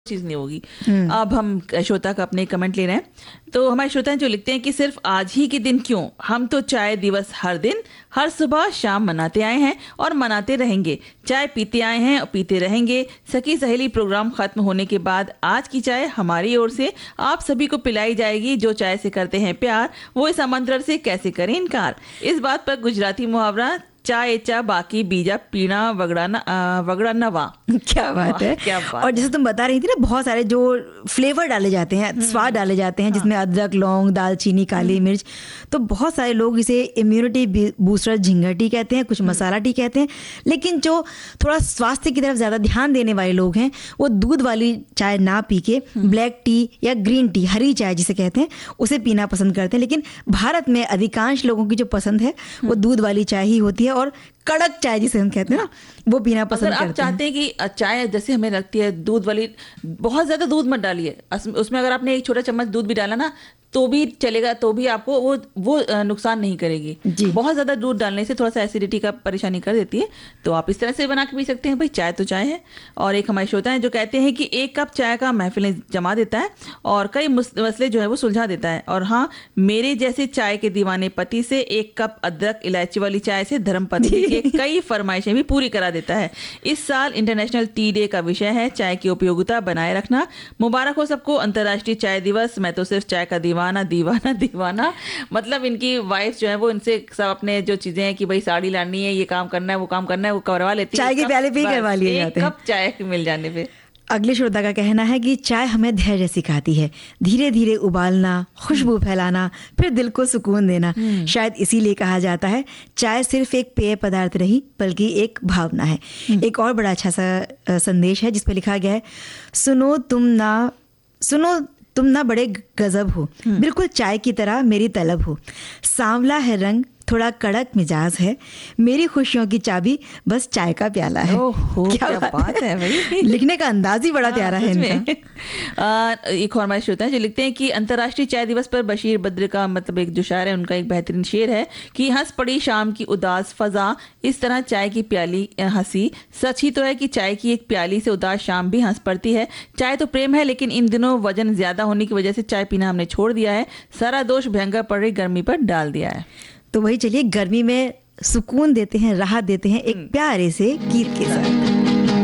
चीज नहीं होगी। अब हम श्रोता का अपने कमेंट ले रहे हैं, तो हमारे श्रोता जो लिखते हैं कि सिर्फ आज ही के दिन क्यों, हम तो चाय दिवस हर दिन हर सुबह शाम मनाते आए हैं और मनाते रहेंगे। चाय पीते आए हैं और पीते रहेंगे। सखी सहेली प्रोग्राम खत्म होने के बाद आज की चाय हमारी ओर से आप सभी को पिलाई जाएगी। जो चाय से करते हैं प्यार वो इस आमंत्रण से कैसे करें इनकार। इस बात पर गुजराती मुहावरा चाय चा बाकी बीजा पीना वगड़ा नवा। क्या बात है, क्या बात। और जैसे तुम बता रही थी ना, बहुत सारे जो फ्लेवर डाले जाते हैं, स्वाद डाले जाते हैं, जिसमें अदरक, लौंग, दालचीनी, काली मिर्च, तो बहुत सारे लोग इसे इम्यूनिटी बूस्टर झिंगा टी कहते हैं, कुछ मसाला टी कहते हैं। लेकिन जो थोड़ा स्वास्थ्य की तरफ ज्यादा ध्यान देने वाले लोग हैं वो दूध वाली चाय ना पी के ब्लैक टी या ग्रीन टी, हरी चाय जिसे कहते हैं, उसे पीना पसंद करते हैं। लेकिन भारत में अधिकांश लोगों की जो पसंद है वो दूध वाली चाय ही होती है, और कड़क चाय जिसे हम कहते हैं ना, वो पीना पसंद करते हैं। आप चाहते हैं कि चाय जैसे हमें लगती है दूध वाली, बहुत ज्यादा दूध मत डालिए उसमें। अगर आपने एक छोटा चम्मच दूध भी डाला ना तो भी चलेगा, तो भी आपको वो नुकसान नहीं करेगी। बहुत ज्यादा दूध डालने से थोड़ा सा एसिडिटी का परेशानी कर देती है। तो आप इस तरह से बना के पी सकते हैं। भाई चाय तो चाय है। और एक हमारे श्रोता है जो कहते हैं कि एक कप चाय का महफिलें जमा देता है और कई मसले जो है वो सुलझा देता है। और हाँ, मेरे जैसे चाय के दीवाने पति से एक कप अदरक इलायची वाली चाय से धर्मपत्नी के कई फरमाइशें भी पूरी करा देता है। इस साल इंटरनेशनल टी डे का विषय है चाय की उपयोगिता बनाए रखना। मुबारक हो सबको अंतर्राष्ट्रीय चाय दिवस। मैं तो सिर्फ चाय का दीवाना दीवाना दीवाना। मतलब इनकी वाइफ जो है वो इनसे सब अपने जो चीजें हैं कि भाई साड़ी लानी है, ये काम करना है, वो काम करना है, वो करवा लेती है। चाय के प्याले पे ही करवा लिए जाते हैं, एक कप चाय मिल जाने पे। अगले श्रोता का कहना है कि चाय हमें धैर्य सिखाती है, धीरे धीरे उबालना, खुशबू फैलाना, फिर दिल को सुकून देना। शायद इसीलिए कहा जाता है चाय सिर्फ एक पेय पदार्थ नहीं बल्कि एक भावना है। एक और बड़ा अच्छा सा संदेश है जिस पे लिखा गया है, सुनो तुम ना बड़े गजब हो, बिल्कुल चाय की तरह मेरी तलब हो। सांवला है रंग, थोड़ा कड़क मिजाज है, मेरी खुशियों की चाबी बस चाय का प्याला है। क्या बात है भाई। लिखने का अंदाज ही बड़ा प्यारा है इनका। एक और हमारे श्रोता है जो लिखते हैं कि अंतर्राष्ट्रीय चाय दिवस पर बशीर बद्र का, मतलब एक जो शायर है उनका एक बेहतरीन शेर है कि हंस पड़ी शाम की उदास फजा, इस तरह चाय की प्याली हंसी। सच ही तो है कि चाय की एक प्याली से उदास शाम भी हंस पड़ती है। चाय तो प्रेम है, लेकिन इन दिनों वजन ज्यादा होने की वजह से चाय पीना हमने छोड़ दिया है। सारा दोष भयंकर पड़ रही गर्मी पर डाल दिया है। तो वही चलिए गर्मी में सुकून देते हैं, राहत देते हैं एक प्यारे से गीत के साथ।